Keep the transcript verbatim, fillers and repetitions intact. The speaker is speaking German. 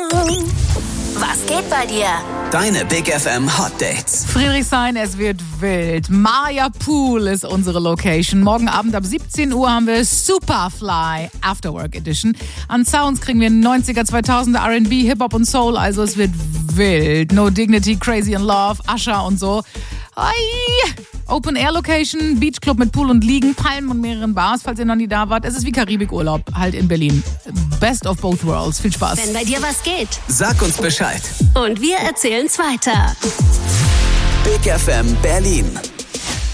Was geht bei dir? Deine Big F M Hot Dates. Friedrichshain, es wird wild. Maya Pool ist unsere Location. Morgen Abend ab siebzehn Uhr haben wir Superfly Afterwork Edition. An Sounds kriegen wir neunziger, zweitausender R and B, Hip-Hop und Soul. Also es wird wild. No Dignity, Crazy in Love, Usher und so. Hi. Open Air Location, Beachclub mit Pool und Liegen, Palmen und mehreren Bars, falls ihr noch nie da wart. Es ist wie Karibikurlaub, halt in Berlin. Best of both worlds. Viel Spaß. Wenn bei dir was geht. Sag uns Bescheid. Und wir erzählen's weiter. Big F M Berlin.